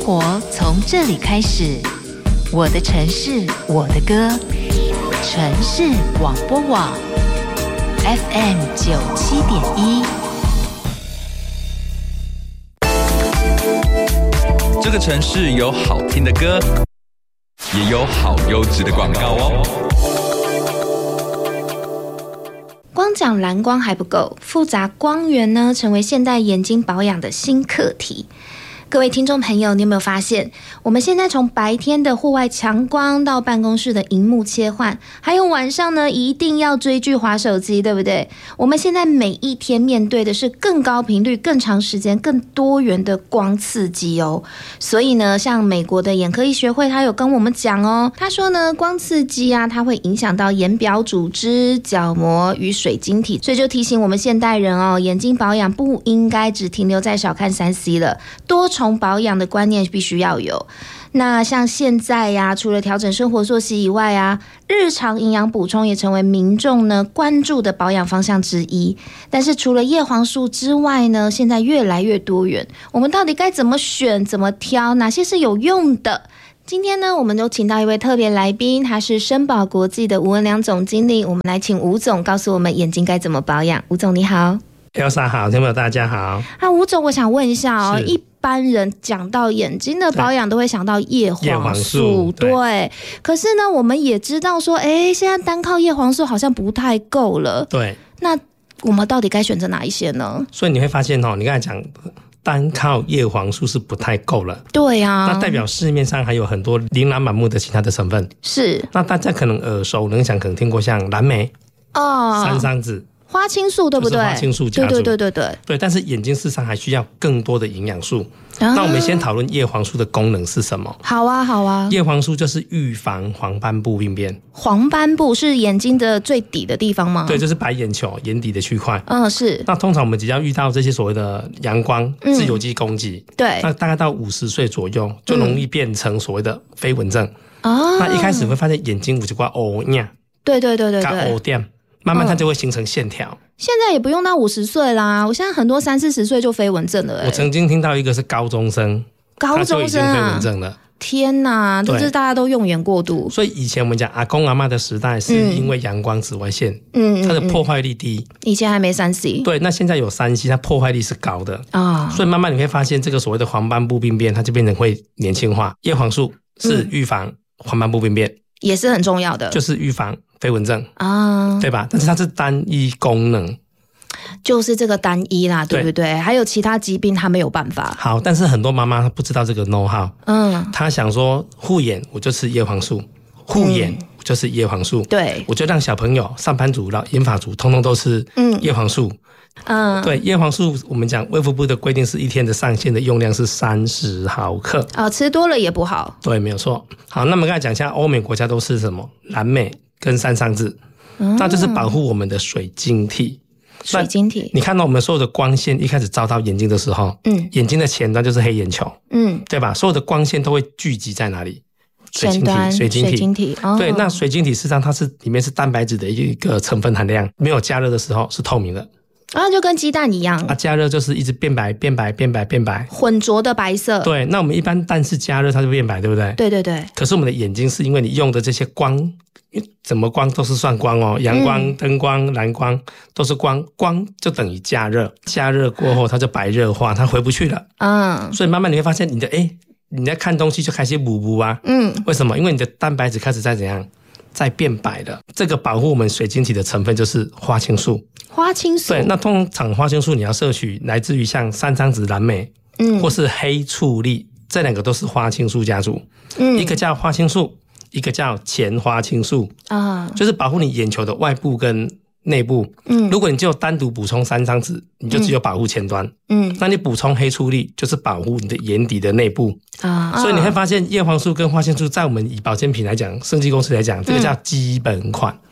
活从这里开始，我的城市，我的歌，城市广播网 FM97.1。 这个城市有好听的歌，也有好优质的广告哦。 光讲蓝光还不够，复杂光源呢，成为现代眼睛保养的新课题。各位听众朋友，你有没有发现，我们现在从白天的户外强光到办公室的萤幕切换，还有晚上呢一定要追剧滑手机，对不对？我们现在每一天面对的是更高频率、更长时间、更多元的光刺激哦。所以呢，像美国的眼科医学会，他有跟我们讲哦，他说呢，光刺激啊，它会影响到眼表组织、角膜与水晶体，所以就提醒我们现代人哦，眼睛保养不应该只停留在小看3C 了，多重保养的观念必须要有。那像现在呀，除了调整生活作息以外啊，日常营养补充也成为民众呢关注的保养方向之一。但是除了叶黄素之外呢，现在越来越多元，我们到底该怎么选、怎么挑，哪些是有用的？今天呢，我们就请到一位特别来宾，他是申宝国际的吴文良总经理。我们来请吴总告诉我们眼睛该怎么保养。吴总你好。 Elsa 好，听众朋友大家好。 吴总，我想问一下哦，一般人讲到眼睛的保养都会想到叶黄素，对。可是呢，我们也知道说，现在单靠叶黄素好像不太够了。 对。 那我们到底该选择哪一些呢？ 所以你会发现你刚才讲单靠叶黄素是不太够了。 对啊。 那代表市面上还有很多琳琅满目的其他的成分。 是。 那大家可能耳熟能详，可能听过像蓝莓、山桑子。 花青素对不对？ 就是花青素家族， 对， 但是眼睛事实上还需要更多的营养素。那我们先讨论叶黄素的功能是什么？ 好啊。 叶黄素就是预防黄斑部病变。 黄斑部是眼睛的最底的地方吗？ 对，就是白眼球眼底的区块。 是。 那通常我们只要遇到这些所谓的阳光自由基攻击， 对， 那大概到50岁左右就容易变成所谓的飞蚊症。那一开始会发现眼睛有一块乌影， 对， 乌点。慢慢它就会形成线条。 现在也不用到50岁啦，我现在很多30-40岁就飞蚊症了。 我曾经听到一个是高中生他就已经飞蚊症了。 天哪，这是大家都用眼过度。 所以以前我们讲阿公阿嬷的时代是因为阳光紫外线，它的破坏力低。 以前还没3C。 对，那现在有3C，它破坏力是高的啊。所以慢慢你会发现这个所谓的黄斑部病变，它就变成会年轻化。叶黄素是预防黄斑部病变， 也是很重要的， 就是预防飞蚊症啊，对吧？但是它是单一功能， 就是这个单一啦，对不对？还有其他疾病它没有办法。 好，但是很多妈妈不知道这个 know how，她想说护眼我就吃叶黄素，护眼我就吃叶黄素， 对， 我就让小朋友、上班族、银发族通通都吃叶黄素。对，叶黄素我们讲卫福部的规定是一天的上限的用量是30毫克， 吃多了也不好。 对，没有错。好，那么刚才讲一下欧美国家都是什么？蓝莓跟山桑子，那就是保护我们的水晶体。 水晶体， 你看到我们所有的光线一开始照到眼睛的时候，眼睛的前端就是黑眼球，对吧？所有的光线都会聚集在哪里？水晶体。对，那水晶体事实上它是里面是蛋白质的一个成分含量，没有加热的时候是透明的。 就跟鸡蛋一样加热就是一直变白， 混浊的白色。 对，那我们一般蛋是加热它就变白，对不对？ 对。 可是我们的眼睛是因为你用的这些光，怎么光都是算光哦，阳光、灯光、蓝光都是光，光就等于加热，加热过后它就白热化，它回不去了。所以慢慢你会发现你的你在看东西就开始模糊啊。为什么？因为你的蛋白质开始在怎样？在变白了。这个保护我们水晶体的成分就是花青素。 花青素。 对，那通常花青素你要摄取来自于像山桑子、蓝莓，或是黑醋栗，这两个都是花青素家族。一个叫花青素，一个叫前花青素就是保护你眼球的外部跟内部。如果你只有单独补充山桑子，你就只有保护前端。那你补充黑醋栗就是保护你的眼底的内部。所以你会发现叶黄素跟花青素在我们以保健品来讲，生技公司来讲，这个叫基本款。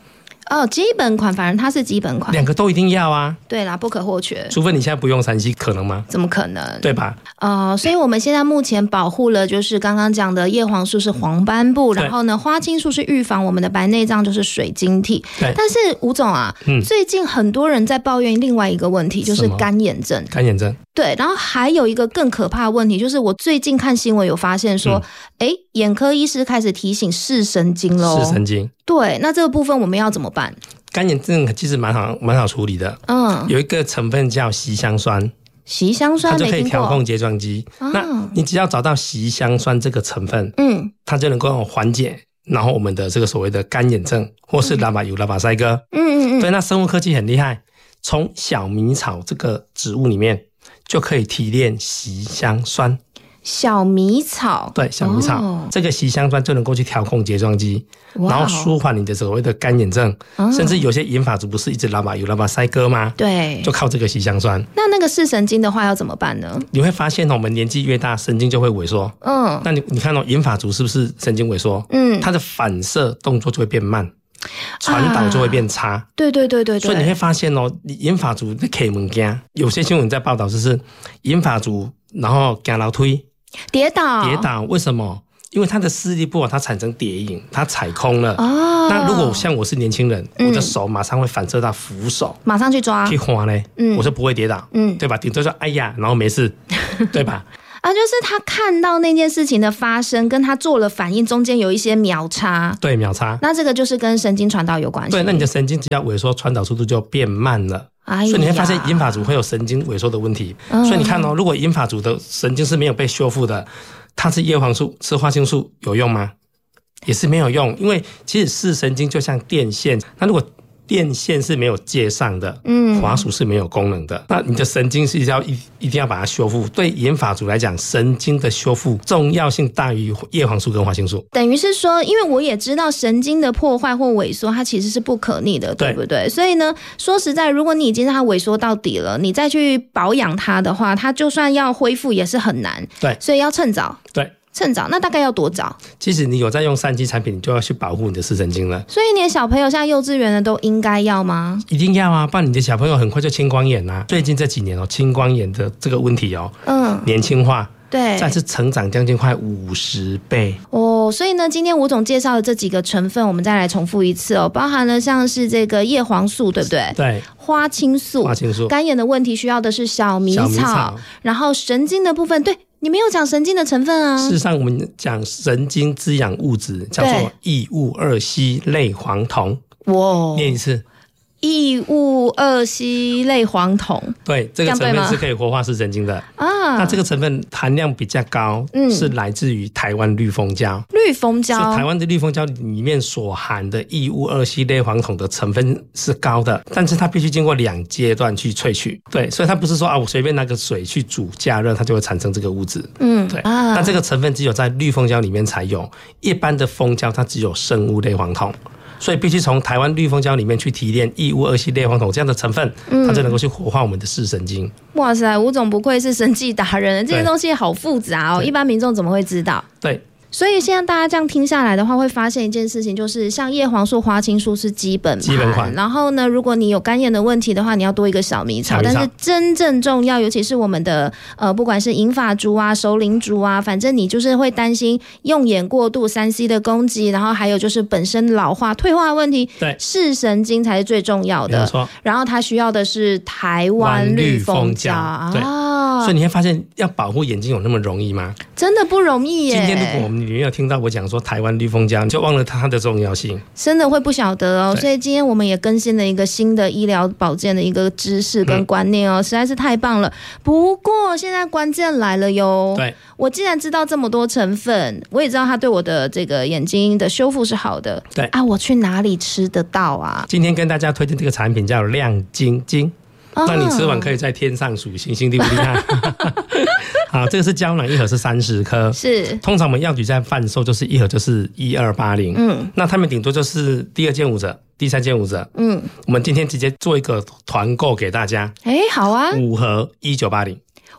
基本款，反正它是基本款， 两个都一定要啊。 对啦，不可或缺。 除非你现在不用3C，可能吗？ 怎么可能？ 对吧？ 所以我们现在目前保护了，就是刚刚讲的叶黄素是黄斑部，然后呢，花青素是预防我们的白内障，就是水晶体。 对。 但是吴总啊，最近很多人在抱怨另外一个问题，就是干眼症。 干眼症。 对，然后还有一个更可怕的问题，就是我最近看新闻有发现说，眼科医师开始提醒视神经咯。 视神经。 对，那这个部分我们要怎么办？ 干眼症其实蛮好处理的。有一个成分叫硒香酸。 硒香酸它就可以调控睫状肌。那你只要找到硒香酸这个成分，它就能够缓解，然后我们的这个所谓的干眼症或是拉巴油、拉巴塞哥。对，那生物科技很厉害，从小米草这个植物里面就可以提炼硒香酸。 小米草。对， 小米草，这个硒香酸就能够去调控睫状肌，然后舒缓你的所谓的干眼症，甚至有些银发族不是一直拉巴油、拉巴塞哥吗？对，就靠这个硒香酸。 那个视神经的话要怎么办呢？ 你会发现我们年纪越大，神经就会萎缩。那你看银发族是不是神经萎缩？它的反射动作就会变慢，传导就会变差。对。所以你会发现银发族的 K 物件，有些新闻在报道就是银发族，然后走楼梯跌倒，为什么？因为他的视力不好，他产生跌影，他踩空了。那如果像我是年轻人，我的手马上会反射到扶手，马上去抓去滑呢，我就不会跌倒，对吧？顶多说哎呀，然后没事，对吧？ 就是他看到那件事情的发生，跟他做了反应中间有一些秒差。对，秒差。那这个就是跟神经传导有关系。对，那你的神经只要萎缩，传导速度就变慢了。所以你会发现银发族会有神经萎缩的问题。所以你看如果银发族的神经是没有被修复的，它吃叶黄素、吃花青素有用吗？也是没有用，因为其实视神经就像电线，那如果电线是没有接上的，滑鼠是没有功能的，那你的神经是一定要把它修复。对银发族来讲，神经的修复重要性大于叶黄素跟花青素。等于是说，因为我也知道神经的破坏或萎缩，它其实是不可逆的，对不对？所以呢，说实在，如果你已经让它萎缩到底了，你再去保养它的话，它就算要恢复也是很难。对，所以要趁早。对。趁早，那大概要多早？其实你有在用3G 产品，你就要去保护你的视神经了。所以你的小朋友像幼稚园的都应该要吗？一定要啊，不然你的小朋友很快就青光眼啊。最近这几年青光眼的这个问题年轻化，对，再次成长将近快50倍哦。所以呢，今天吴总介绍的这几个成分，我们再来重复一次包含了像是这个叶黄素，对不对？对。花青素，干眼的问题需要的是小米草，然后神经的部分，对。你没有讲神经的成分啊。事实上我们讲神经滋养物质叫做异戊二烯类黄酮。哇，念一次，异戊二烯类黄酮。对，这个成分是可以活化视神经的啊。那这个成分含量比较高，是来自于台湾绿蜂胶。绿蜂胶，是台湾的绿蜂胶里面所含的异戊二烯类黄酮的成分是高的，但是它必须经过2阶段去萃取。对，所以它不是说我随便拿个水去煮加热，它就会产生这个物质。对。那这个成分只有在绿蜂胶里面才有，一般的蜂胶它只有生物类黄酮。所以必须从台湾绿蜂胶里面去提炼异戊二烯类黄酮这样的成分，它就能够去活化我们的视神经。哇塞，吴总不愧是生技达人，这些东西好复杂一般民众怎么会知道？对。所以现在大家这样听下来的话，会发现一件事情，就是像叶黄素、花青素是基本款，然后呢，如果你有干眼的问题的话，你要多一个小米草。但是真正重要，尤其是我们的不管是银发族啊、熟龄族啊，反正你就是会担心用眼过度、3C 的攻击，然后还有就是本身老化、退化的问题，对，视神经才是最重要的。没错。然后它需要的是台湾绿蜂胶啊。所以你会发现，要保护眼睛有那么容易吗？真的不容易耶。今天如果我们你没有听到我讲说台湾绿蜂胶，你就忘了它的重要性，真的会不晓得所以今天我们也更新了一个新的医疗保健的一个知识跟观念实在是太棒了。不过现在关键来了哟，对，我既然知道这么多成分，我也知道它对我的这个眼睛的修复是好的，对啊，我去哪里吃得到啊？今天跟大家推荐这个产品叫亮晶晶。那你吃完可以在天上数星星，厉不厉害？好，这个是胶囊，一盒是30颗，是。通常我们药局在贩售就是一盒就是1280，那他们顶多就是第2件5折，第3件5折，我们今天直接做一个团购给大家，好啊，5盒1980。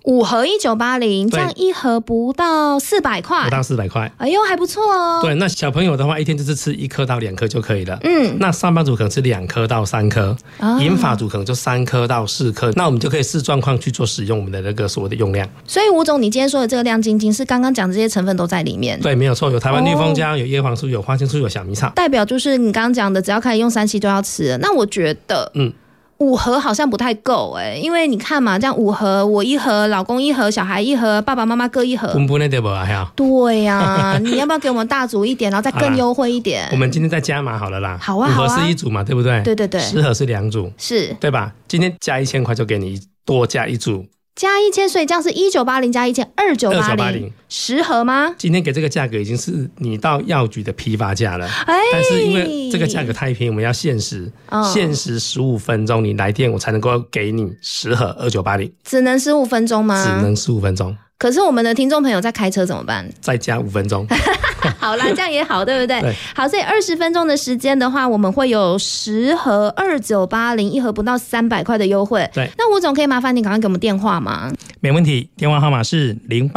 5盒1980，这样一盒不到400块， 不到400块。 哎呦，还不错哦。 对，那小朋友的话，一天就是吃1颗到2颗就可以了。那上班族可能吃2颗到3颗，银发族可能就3颗到4颗。那我们就可以视状况去做使用我们的那个所谓的用量。 所以吴总，你今天说的这个亮晶晶是刚刚讲这些成分都在里面？ 对，没有错，有台湾绿蜂胶，有叶黄素，有花青素，有小米草。 代表就是你刚刚讲的，只要开始用3C都要吃了。那我觉得，5盒好像不太够因为你看嘛，这样5盒，我1盒，老公1盒，小孩1盒，爸爸妈妈各1盒，对呀，你要不要给我们大组一点，然后再更优惠一点？ 我们今天再加码好了啦。 好啊， 5盒是1组嘛，对不对？ 对对对 ，10盒是2组， 是， 对吧？今天加1000块就给你多加1组。 加1000，所以这样是1980加1000，2980， 10盒吗？ 今天给这个价格已经是你到药局的批发价了，但是因为这个价格太便宜，我们要限时15分钟，你来电我才能够给你10盒2980， 只能15分钟吗？ 只能15分钟。 可是我们的听众朋友在开车怎么办？ 再加5分钟。 好啦，这样也好，对不对？ 对， 好，所以20分钟的时间的话，我们会有10盒2980，一盒不到300块的优惠。 对， 那吴总可以麻烦你赶快给我们电话吗？ 没问题，电话号码是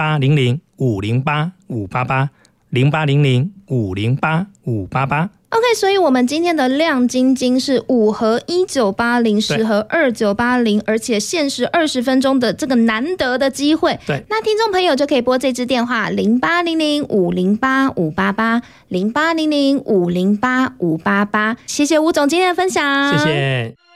0800-508-588，0800-508-588。 OK， 所以我们今天的亮晶晶是5盒1980， 10盒2980，而且限时20分钟的这个难得的机会。 对， 那听众朋友就可以拨这支电话0800-508-588，0800-508-588。谢谢吴总今天的分享， 谢谢。